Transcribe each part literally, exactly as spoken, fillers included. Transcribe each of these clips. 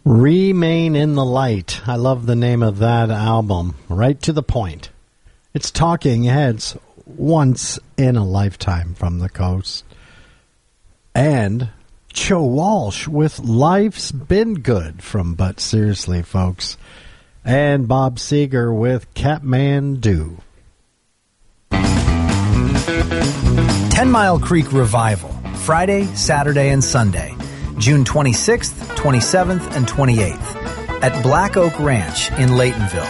Remain in the Light. I love the name of that album. Right to the point. It's Talking Heads, Once in a Lifetime from the Coast. And Joe Walsh with Life's Been Good from But Seriously, folks. And Bob Seger with Kathmandu. Ten Mile Creek Revival, Friday, Saturday, and Sunday, June twenty-sixth, twenty-seventh, and twenty-eighth at Black Oak Ranch in Laytonville.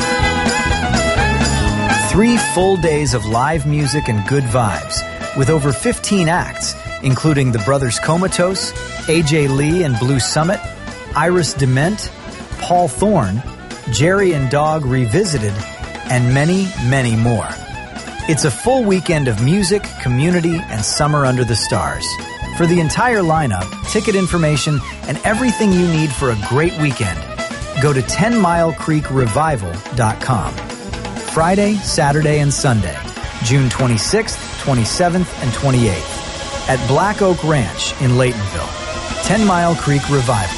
Three full days of live music and good vibes with over fifteen acts, including the Brothers Comatose, A J Lee and Blue Summit, Iris Dement, Paul Thorne, Jerry and Dog Revisited, and many, many more. It's a full weekend of music, community, and summer under the stars. For the entire lineup, ticket information, and everything you need for a great weekend, go to ten mile creek revival dot com. Friday, Saturday, and Sunday, June twenty-sixth, twenty-seventh, and twenty-eighth at Black Oak Ranch in Laytonville. Ten Mile Creek Revival.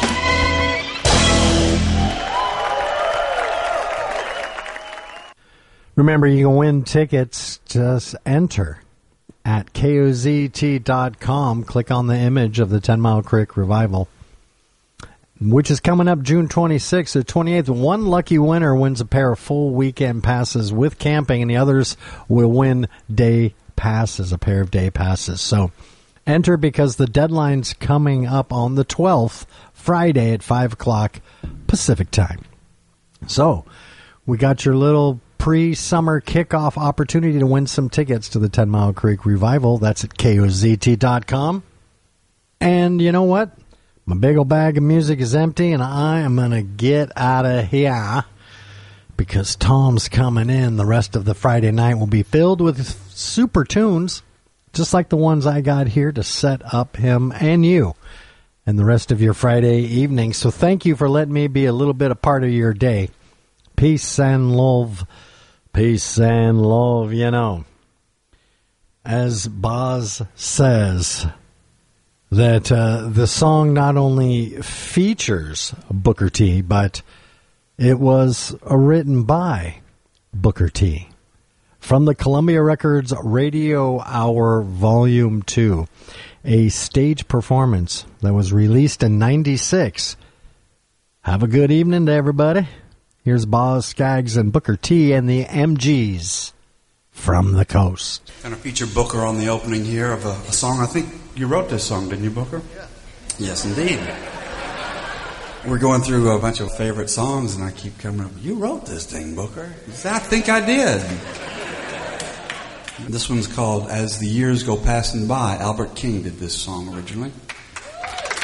Remember, you can win tickets. Just enter at K O Z T dot com. Click on the image of the Ten Mile Creek Revival, which is coming up June twenty-sixth to twenty-eighth. One lucky winner wins a pair of full weekend passes with camping, and the others will win day passes, a pair of day passes. So enter, because the deadline's coming up on the twelfth, Friday at five o'clock Pacific time. So we got your little pre-summer kickoff opportunity to win some tickets to the Ten Mile Creek Revival. That's at K O Z T dot com. And you know what? My big old bag of music is empty, and I am going to get out of here because Tom's coming in. The rest of the Friday night will be filled with super tunes, just like the ones I got here to set up him and you and the rest of your Friday evening. So thank you for letting me be a little bit a part of your day. Peace and love. Peace and love, you know. As Boz says, that uh, the song not only features Booker T, but it was uh, written by Booker T. From the Columbia Records Radio Hour Volume two, a stage performance that was released in ninety-six. Have a good evening to everybody. Here's Boz Scaggs and Booker T and the M Gs from the coast. Going to feature Booker on the opening here of a, a song. I think you wrote this song, didn't you, Booker? Yeah. Yes, indeed. We're going through a bunch of favorite songs, and I keep coming up, you wrote this thing, Booker. I said, I think I did. This one's called As the Years Go Passing By. Albert King did this song originally.